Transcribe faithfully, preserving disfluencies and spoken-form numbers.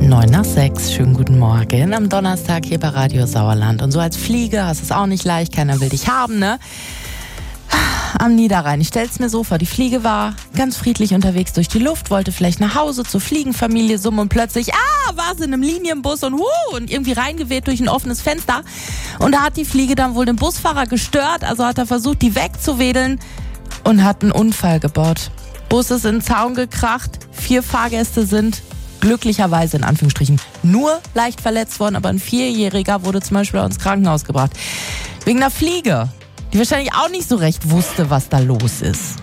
Neun nach sechs, schönen guten Morgen am Donnerstag hier bei Radio Sauerland. Und so als Fliege hast du es auch nicht leicht, keiner will dich haben, ne? Am Niederrhein, ich stell's mir so vor, die Fliege war ganz friedlich unterwegs durch die Luft, wollte vielleicht nach Hause zur Fliegenfamilie summen und plötzlich, ah, war sie in einem Linienbus und huh, und irgendwie reingeweht durch ein offenes Fenster. Und da hat die Fliege dann wohl den Busfahrer gestört, also hat er versucht, die wegzuwedeln und hat einen Unfall gebaut. Bus ist in den Zaun gekracht, vier Fahrgäste sind glücklicherweise in Anführungsstrichen nur leicht verletzt worden, aber ein Vierjähriger wurde zum Beispiel ins Krankenhaus gebracht. Wegen einer Fliege, die wahrscheinlich auch nicht so recht wusste, was da los ist.